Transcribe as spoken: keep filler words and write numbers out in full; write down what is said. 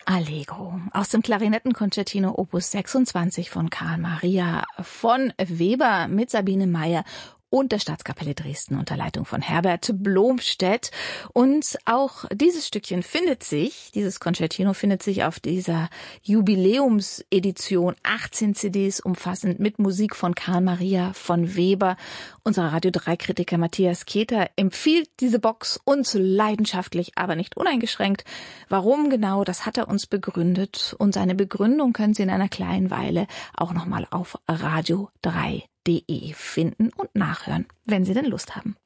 Allegro aus dem Klarinettenkonzertino Opus sechsundzwanzig von Carl Maria von Weber mit Sabine Meyer und der Staatskapelle Dresden unter Leitung von Herbert Blomstedt. Und auch dieses Stückchen findet sich, dieses Concertino findet sich auf dieser Jubiläumsedition, achtzehn C Ds umfassend mit Musik von Carl Maria von Weber. Unser Radio drei Kritiker Matthias Keter empfiehlt diese Box uns leidenschaftlich, aber nicht uneingeschränkt. Warum genau, das hat er uns begründet. Und seine Begründung können Sie in einer kleinen Weile auch nochmal auf radio drei punkt de finden und nachhören, wenn Sie denn Lust haben.